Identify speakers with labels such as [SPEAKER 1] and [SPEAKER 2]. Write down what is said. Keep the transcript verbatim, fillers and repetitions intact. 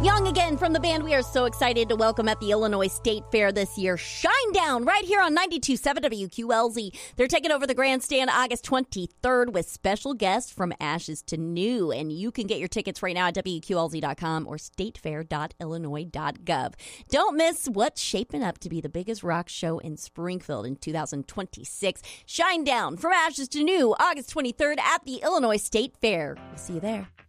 [SPEAKER 1] Young again from the band. We are so excited to welcome at the Illinois State Fair this year Shinedown right here on ninety-two point seven W Q L Z. They're taking over the grandstand August twenty-third with special guests from Ashes to New. And you can get your tickets right now at W Q L Z dot com or state fair dot illinois dot gov. Don't miss what's shaping up to be the biggest rock show in Springfield in two thousand twenty-six. Shinedown from Ashes to New, August twenty-third at the Illinois State Fair. We'll see you there.